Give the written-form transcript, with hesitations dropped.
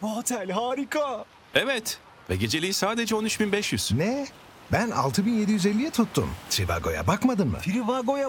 Bu otel harika. Evet ve geceliği sadece 13.500. Ne? Ben 6.750'ye tuttum. Trivago'ya bakmadın mı? Trivago'ya